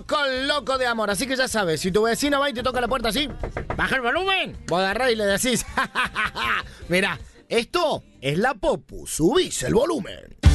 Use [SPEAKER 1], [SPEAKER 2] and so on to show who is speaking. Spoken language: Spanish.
[SPEAKER 1] con Loco de Amor. Así que ya sabes, si tu vecino va y te toca la puerta así, baja el volumen, vos agarrás y le decís, mirá, esto es la Popu, subís el volumen.